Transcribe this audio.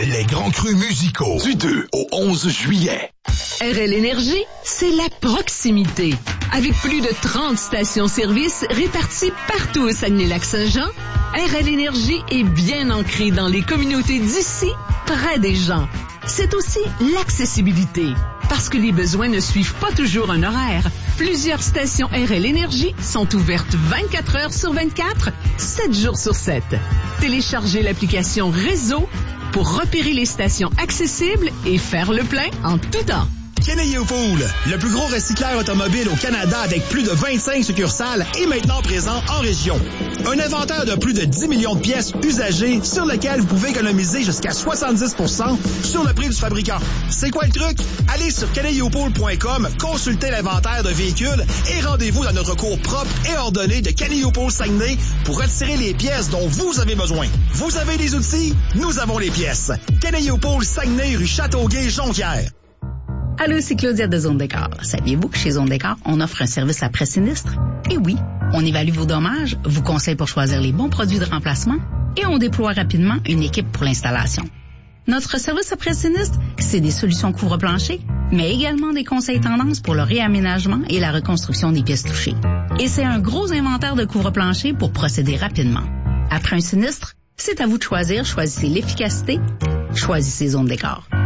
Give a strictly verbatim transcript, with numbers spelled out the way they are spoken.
Les grands crus musicaux du deux au onze juillet. R L Énergie, c'est la proximité. Avec plus de trente stations-service réparties partout au Saguenay-Lac-Saint-Jean, R L Énergie est bien ancrée dans les communautés d'ici, près des gens. C'est aussi l'accessibilité. Parce que les besoins ne suivent pas toujours un horaire, plusieurs stations R L Énergie sont ouvertes vingt-quatre heures sur vingt-quatre, sept jours sur sept. Téléchargez l'application Réseau pour repérer les stations accessibles et faire le plein en tout temps. Kenny Pool, le plus gros recycleur automobile au Canada avec plus de vingt-cinq succursales et maintenant présent en région. Un inventaire de plus de dix millions de pièces usagées sur lequel vous pouvez économiser jusqu'à soixante-dix pour cent sur le prix du fabricant. C'est quoi le truc? Allez sur kenny pool point com, consultez l'inventaire de véhicules et rendez-vous dans notre cours propre et ordonné de Kenny Pool Saguenay pour retirer les pièces dont vous avez besoin. Vous avez les outils, nous avons les pièces. Kenny Pool Saguenay, rue Châteauguay, Jonquière. Allô, c'est Claudia de Zone Décor. Saviez-vous que chez Zone Décor, on offre un service après sinistre? Et oui, on évalue vos dommages, vous conseille pour choisir les bons produits de remplacement et on déploie rapidement une équipe pour l'installation. Notre service après sinistre, c'est des solutions couvre-plancher, mais également des conseils tendances pour le réaménagement et la reconstruction des pièces touchées. Et c'est un gros inventaire de couvre-plancher pour procéder rapidement. Après un sinistre, c'est à vous de choisir. Choisissez l'efficacité. Choisissez Zone Décor.